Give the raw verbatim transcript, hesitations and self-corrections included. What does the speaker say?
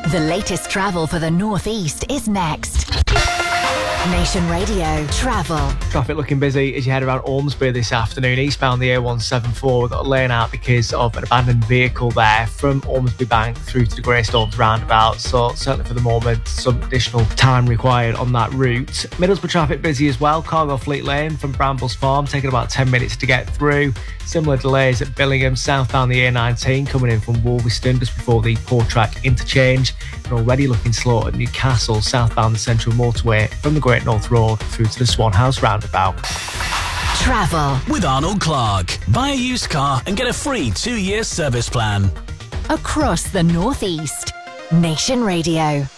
The latest travel for the North East is next. Nation Radio Travel. Traffic looking busy as you head around Ormsby this afternoon. Eastbound the A one seventy-four, we've got a lane out because of an abandoned vehicle there from Ormsby Bank through to the Greystorms roundabout. So certainly for the moment, some additional time required on that route. Middlesbrough traffic busy as well. Cargo Fleet Lane from Brambles Farm taking about ten minutes to get through. Similar delays at Billingham, southbound the A nineteen coming in from Wolviston just before the Portrack interchange. And already looking slow at Newcastle, southbound the Central Motorway from the Great North Road through to the Swan House roundabout. Travel with Arnold Clark. Buy a used car and get a free two-year service plan. across the North East. Nation Radio.